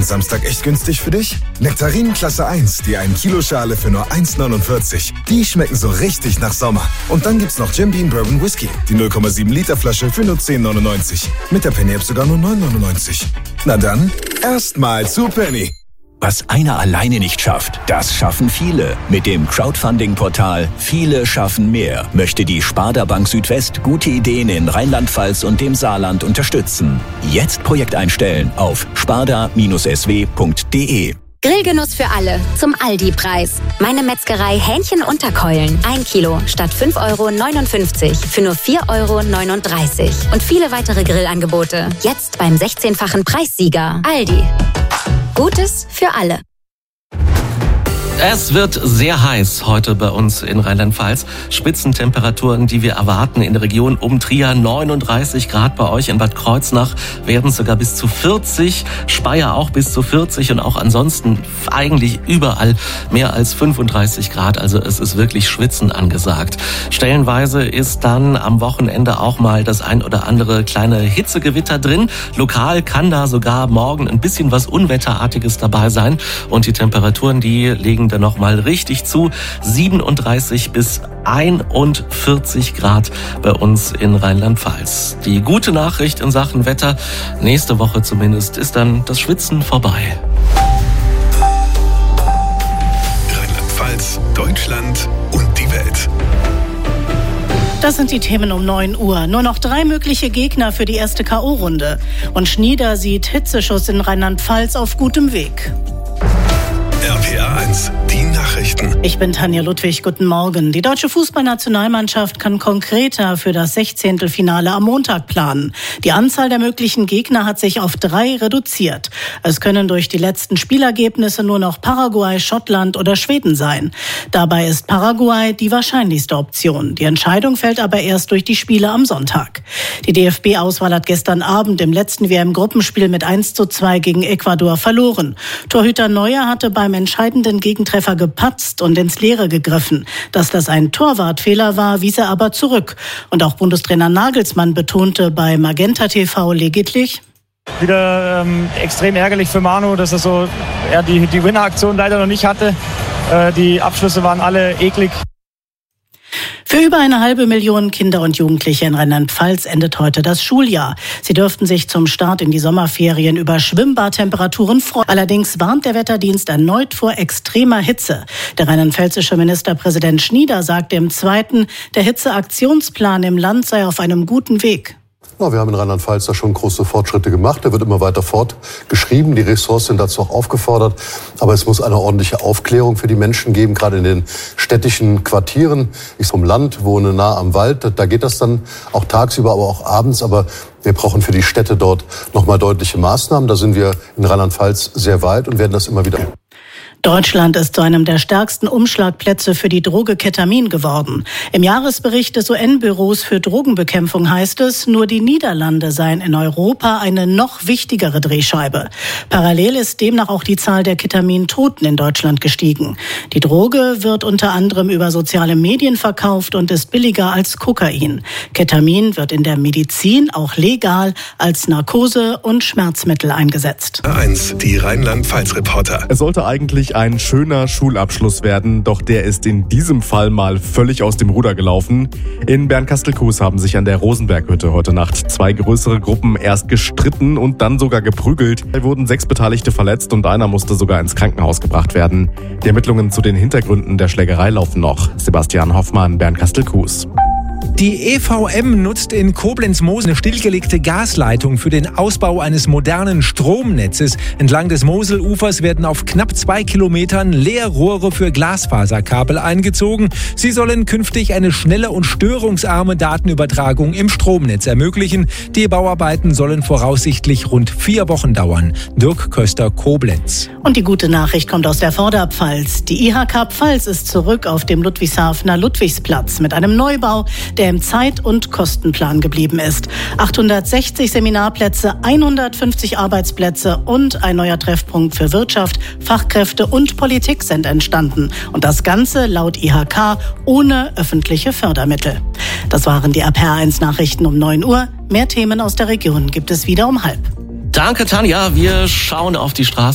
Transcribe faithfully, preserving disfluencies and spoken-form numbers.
Adventssamstag echt günstig für dich? Nektarinen Klasse eins, die ein Kilo Schale für nur eins neunundvierzig. Die schmecken so richtig nach Sommer. Und dann gibt's noch Jim Beam Bourbon Whisky, die null Komma sieben Liter Flasche für nur zehn neunundneunzig. Mit der Penny App sogar nur neun neunundneunzig. Na dann, erstmal zu Penny. Was einer alleine nicht schafft, das schaffen viele. Mit dem Crowdfunding-Portal Viele schaffen mehr möchte die Sparda Bank Südwest gute Ideen in Rheinland-Pfalz und dem Saarland unterstützen. Jetzt Projekt einstellen auf sparda S W punkt de. Grillgenuss für alle zum Aldi-Preis. Meine Metzgerei Hähnchen-Unterkeulen. Ein Kilo statt fünf Euro neunundfünfzig für nur vier Euro neununddreißig. Und viele weitere Grillangebote. Jetzt beim sechzehnfachen Preissieger. Aldi. Gutes für alle. Es wird sehr heiß heute bei uns in Rheinland-Pfalz. Spitzentemperaturen, die wir erwarten in der Region um Trier, neununddreißig Grad. Bei euch in Bad Kreuznach werden es sogar bis zu vierzig. Speyer auch bis zu vierzig und auch ansonsten eigentlich überall mehr als fünfunddreißig Grad. Also es ist wirklich Schwitzen angesagt. Stellenweise ist dann am Wochenende auch mal das ein oder andere kleine Hitzegewitter drin. Lokal kann da sogar morgen ein bisschen was Unwetterartiges dabei sein. Und die Temperaturen, die legen dann noch mal richtig zu. siebenunddreißig bis einundvierzig Grad bei uns in Rheinland-Pfalz. Die gute Nachricht in Sachen Wetter, nächste Woche zumindest, ist dann das Schwitzen vorbei. Rheinland-Pfalz, Deutschland und die Welt. Das sind die Themen um neun Uhr. Nur noch drei mögliche Gegner für die erste K O-Runde. Und Schnieder sieht Hitzeschuss in Rheinland-Pfalz auf gutem Weg. R P R eins, die Nachrichten. Ich bin Tanja Ludwig, guten Morgen. Die deutsche Fußballnationalmannschaft kann konkreter für das Sechzehntelfinale am Montag planen. Die Anzahl der möglichen Gegner hat sich auf drei reduziert. Es können durch die letzten Spielergebnisse nur noch Paraguay, Schottland oder Schweden sein. Dabei ist Paraguay die wahrscheinlichste Option. Die Entscheidung fällt aber erst durch die Spiele am Sonntag. Die D F B-Auswahl hat gestern Abend im letzten W M-Gruppenspiel mit eins zu zwei gegen Ecuador verloren. Torhüter Neuer hatte beim entscheidenden Gegentreffer gepatzt und ins Leere gegriffen. Dass das ein Torwartfehler war, wies er aber zurück. Und auch Bundestrainer Nagelsmann betonte bei Magenta T V lediglich: Wieder ähm, extrem ärgerlich für Manu, dass er so er die, die Winner-Aktion leider noch nicht hatte. Äh, die Abschlüsse waren alle eklig. Für über eine halbe Million Kinder und Jugendliche in Rheinland-Pfalz endet heute das Schuljahr. Sie dürften sich zum Start in die Sommerferien über Schwimmbadtemperaturen freuen. Allerdings warnt der Wetterdienst erneut vor extremer Hitze. Der rheinland-pfälzische Ministerpräsident Schnieder sagte im Zweiten, der Hitzeaktionsplan im Land sei auf einem guten Weg. Ja, wir haben in Rheinland-Pfalz da schon große Fortschritte gemacht. Der wird immer weiter fortgeschrieben. Die Ressorts sind dazu auch aufgefordert. Aber es muss eine ordentliche Aufklärung für die Menschen geben, gerade in den städtischen Quartieren. Ich vom Land, wohne nah am Wald. Da geht das dann auch tagsüber, aber auch abends. Aber wir brauchen für die Städte dort nochmal deutliche Maßnahmen. Da sind wir in Rheinland-Pfalz sehr weit und werden das immer wieder. Deutschland ist zu einem der stärksten Umschlagplätze für die Droge Ketamin geworden. Im Jahresbericht des U N-Büros für Drogenbekämpfung heißt es, nur die Niederlande seien in Europa eine noch wichtigere Drehscheibe. Parallel ist demnach auch die Zahl der Ketamin-Toten in Deutschland gestiegen. Die Droge wird unter anderem über soziale Medien verkauft und ist billiger als Kokain. Ketamin wird in der Medizin auch legal als Narkose und Schmerzmittel eingesetzt. eins, die Rheinland-Pfalz-Reporter. Es sollte eigentlich ein schöner Schulabschluss werden, doch der ist in diesem Fall mal völlig aus dem Ruder gelaufen. In Bernkastel-Kues haben sich an der Rosenberghütte heute Nacht zwei größere Gruppen erst gestritten und dann sogar geprügelt. Es wurden sechs Beteiligte verletzt und einer musste sogar ins Krankenhaus gebracht werden. Die Ermittlungen zu den Hintergründen der Schlägerei laufen noch. Sebastian Hoffmann, Bernkastel-Kues. Die E V M nutzt in Koblenz-Mosel eine stillgelegte Gasleitung für den Ausbau eines modernen Stromnetzes. Entlang des Moselufers werden auf knapp zwei Kilometern Leerrohre für Glasfaserkabel eingezogen. Sie sollen künftig eine schnelle und störungsarme Datenübertragung im Stromnetz ermöglichen. Die Bauarbeiten sollen voraussichtlich rund vier Wochen dauern. Dirk Köster, Koblenz. Und die gute Nachricht kommt aus der Vorderpfalz. Die I H K Pfalz ist zurück auf dem Ludwigshafener Ludwigsplatz mit einem Neubau, der im Zeit- und Kostenplan geblieben ist. achthundertsechzig Seminarplätze, hundertfünfzig Arbeitsplätze und ein neuer Treffpunkt für Wirtschaft, Fachkräfte und Politik sind entstanden. Und das Ganze laut I H K ohne öffentliche Fördermittel. Das waren die R P R eins Nachrichten um neun Uhr. Mehr Themen aus der Region gibt es wieder um halb. Danke, Tanja. Wir schauen auf die Straße.